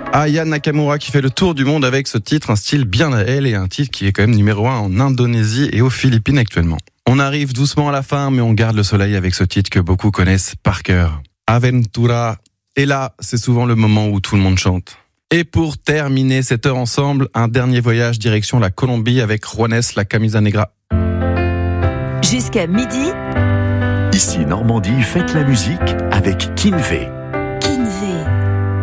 Aya Nakamura qui fait le tour du monde avec ce titre, un style bien à elle et un titre qui est quand même numéro 1 en Indonésie et aux Philippines actuellement. On arrive doucement à la fin, mais on garde le soleil avec ce titre que beaucoup connaissent par cœur. Aventura. Et là, c'est souvent le moment où tout le monde chante. Et pour terminer cette heure ensemble, un dernier voyage direction la Colombie avec Juanes la Camisa Negra. Jusqu'à midi. Ici Normandie, faites la musique avec Kinvé.